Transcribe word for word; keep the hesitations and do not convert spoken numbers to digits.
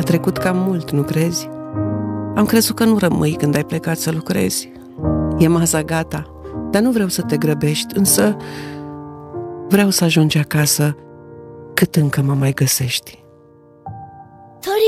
trecut cam mult, nu crezi? Am crezut că nu rămâi când ai plecat să lucrezi. E masa gata, dar nu vreau să te grăbești, însă vreau să ajungi acasă cât încă mă mai găsești.